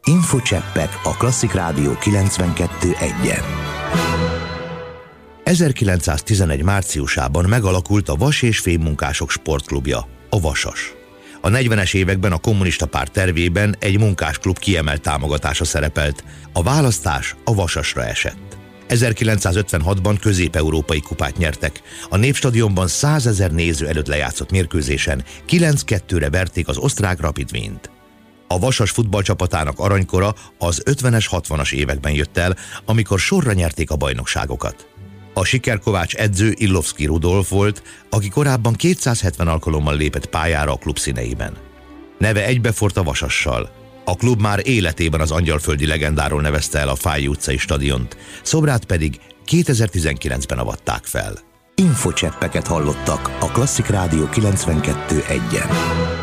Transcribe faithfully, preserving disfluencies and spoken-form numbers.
Infocseppek a Klasszik Rádió kilencvenkettő egyen. ezerkilencszáztizenegy márciusában megalakult a Vas- és Fémmunkások Sportklubja, a Vasas. A negyvenes években a kommunista párt tervében egy munkásklub kiemelt támogatása szerepelt, a választás a Vasasra esett. ezerkilencszázötvenhatban közép-európai kupát nyertek, a Népstadionban százezer néző előtt lejátszott mérkőzésen kilenc kettőre verték az osztrák Rapid Wient. A Vasas futballcsapatának aranykora az ötvenes, hatvanas években jött el, amikor sorra nyerték a bajnokságokat. A sikerkovács edző Illovszky Rudolf volt, aki korábban kétszázhetven alkalommal lépett pályára a klub színeiben. Neve egybefort a Vasassal. A klub már életében az angyalföldi legendáról nevezte el a Fáy utcai stadiont, szobrát pedig kétezer-tizenkilencben avatták fel. Infocseppeket hallottak a Klasszik Rádió kilencvenkettő egyen.